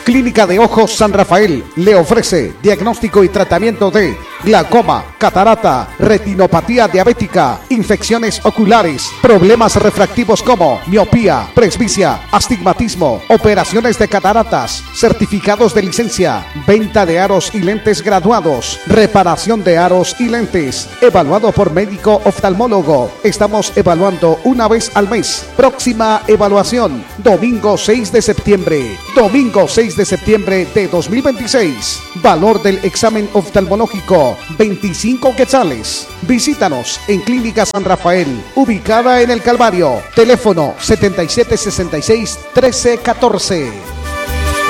Clínica de Ojos San Rafael le ofrece diagnóstico y tratamiento de glaucoma, catarata, retinopatía diabética, infecciones oculares, problemas refractivos como miopía, presbicia, astigmatismo, operaciones de cataratas, certificados de licencia, venta de aros y lentes graduados, reparación de aros y lentes, evaluado por médico oftalmólogo. Estamos evaluando una vez al mes. Próxima evaluación, domingo 6 de septiembre. Domingo 6 de septiembre de 2026. Valor del examen oftalmológico, 25 quetzales. Visítanos en Clínica San Rafael, ubicada en el Calvario. Teléfono 7766-1314.